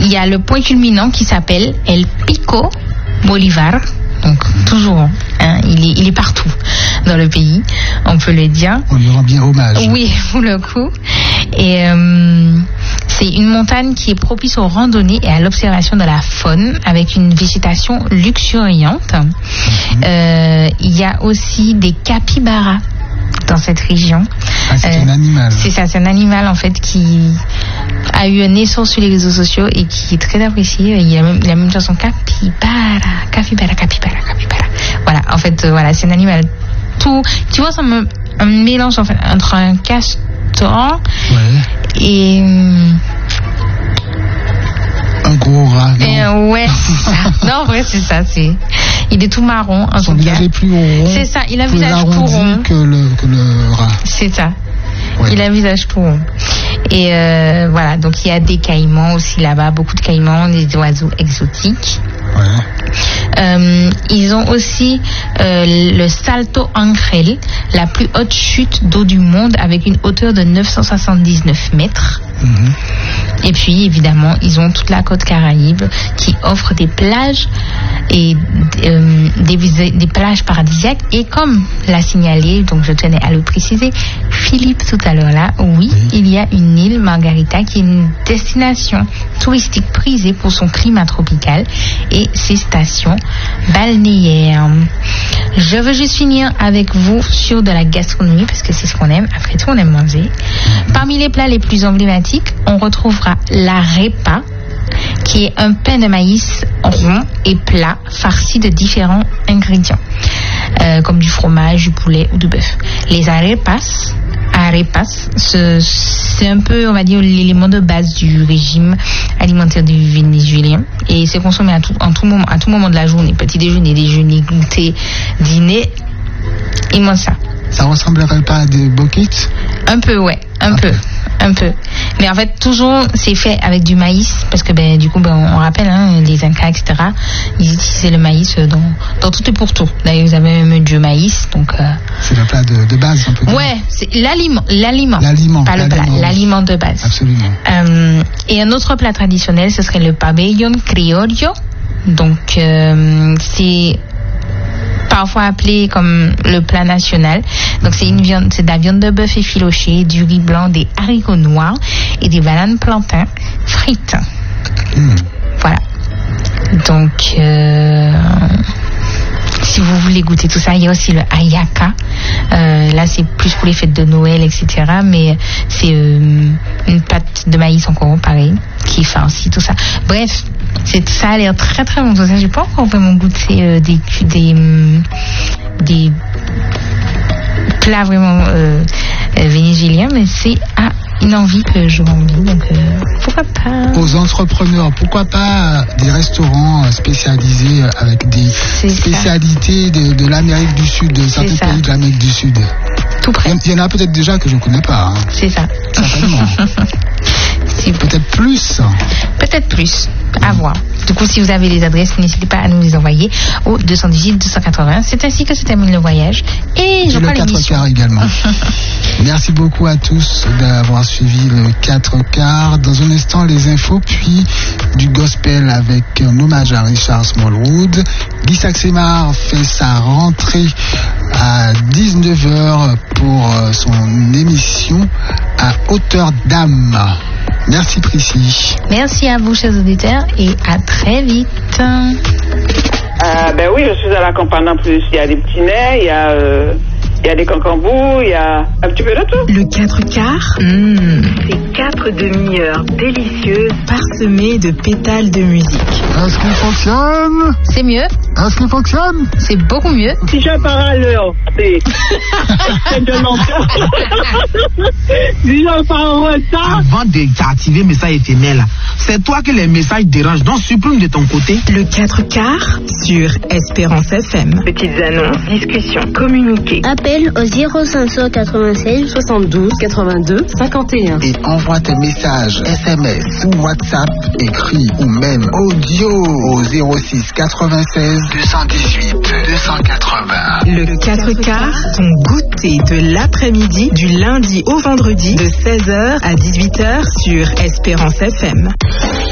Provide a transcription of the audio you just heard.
il y a le point culminant qui s'appelle El Pico Bolivar. Donc toujours, hein, il est partout dans le pays, on peut le dire. On lui rend bien hommage. Oui, pour le coup. Et c'est une montagne qui est propice aux randonnées et à l'observation de la faune avec une végétation luxuriante. Il y a aussi des capybaras dans cette région. Ah, c'est un animal. C'est ça, c'est un animal en fait qui a eu naissance sur les réseaux sociaux et qui est très apprécié. Il y a même une chanson capybara. Voilà, en fait, voilà, c'est un animal tout. Tu vois, c'est un mélange en fait entre un castor et un gros rat. Ouais, c'est ça. Non, en vrai, c'est ça. Il est tout marron. Son visage est plus rond. C'est ça, il a un visage tout rond. Que le rat. C'est ça. Ouais. Il a un visage tout rond. Et voilà, donc il y a des caïmans aussi là-bas, beaucoup de caïmans, des oiseaux exotiques. Ils ont aussi le Salto Ángel, la plus haute chute d'eau du monde avec une hauteur de 979 mètres. Et puis évidemment ils ont toute la côte Caraïbe qui offre des plages et des plages paradisiaques, et comme l'a signalé, donc je tenais à le préciser, Philippe tout à l'heure là, oui, il y a une île Margarita qui est une destination touristique prisée pour son climat tropical et ses stations balnéaires. Je veux juste finir avec vous sur de la gastronomie parce que c'est ce qu'on aime, après tout on aime manger. Parmi les plats les plus emblématiques, on retrouvera l'arepa, qui est un pain de maïs rond et plat farci de différents ingrédients, comme du fromage, du poulet ou du bœuf. Les arepas, c'est un peu, on va dire, l'élément de base du régime alimentaire du Vénézuélien, et c'est consommé à tout moment de la journée, petit déjeuner, déjeuner, goûter, dîner. Ils mangent ça. Ça ressemblerait pas à des buckets? Un peu, ouais, un peu. Mais en fait, toujours, c'est fait avec du maïs, parce que du coup, on rappelle, hein, les Incas, etc., ils utilisaient le maïs dans tout et pour tout. D'ailleurs, ils avaient même du maïs, donc. C'est le plat de base, un peu. Ouais, c'est l'aliment. Pas le plat, l'aliment de base. Absolument. Et un autre plat traditionnel, ce serait le pabellón criollo. Donc, c'est parfois appelé comme le plat national. Donc c'est de la viande de bœuf effilochée, du riz blanc, des haricots noirs et des bananes plantains frites. Voilà. Donc si vous voulez goûter tout ça, il y a aussi le ayaka. Là c'est plus pour les fêtes de Noël, etc. Mais c'est une pâte de maïs encore pareil, qui est farcie, tout ça. Bref, ça a l'air très très bon. J'ai pas encore vraiment goûté des plats vraiment vénézuéliens, mais c'est une envie que j'aurais envie, donc pourquoi pas. Aux entrepreneurs, pourquoi pas des restaurants spécialisés avec des spécialités de l'Amérique du Sud, de certains pays de l'Amérique du Sud. Tout près. Il y en a peut-être déjà que je ne connais pas. Hein. C'est ça. Certainement. Peut-être plus. Peut-être plus. À voir. Du coup, si vous avez les adresses, n'hésitez pas à nous les envoyer au 218 280. C'est ainsi que se termine le voyage. Et je le 4 quarts également. Merci beaucoup à tous d'avoir suivi le 4 quarts. Dans un instant, les infos, puis du gospel avec un hommage à Richard Smallwood. Guy Saxemar fait sa rentrée à 19h pour son émission à hauteur d'âme. Merci Priscille. Merci à vous, chers auditeurs, et à très vite. Oui, je suis à la campagne en plus. Il y a des petits nez, il y a des cancambous, il y a un petit peu de tout. Le 4 quarts, c'est 4 demi-heures délicieuses parsemées de pétales de musique. Est-ce qu'il fonctionne? C'est mieux. Est-ce qu'il fonctionne? C'est beaucoup mieux. Si je pars à l'heure, c'est extrêmement Si je pars en retard. Avant d'activer message éphémère, c'est toi que les messages dérangent, donc supprime de ton côté. Le 4 quarts sur Espérance FM. Petites annonces, discussions, communiquer. Appel au 0596 72 82 51. Et envoie tes messages SMS ou WhatsApp écrit ou même audio au 06 96 218 280. Le 4 quarts, ton goûter de l'après-midi du lundi au vendredi de 16h à 18h sur Espérance FM.